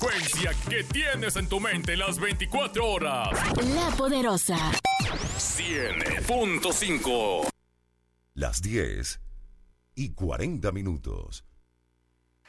frecuencia que tienes en tu mente las 24 horas. La Poderosa. 100.5. Las 10:40.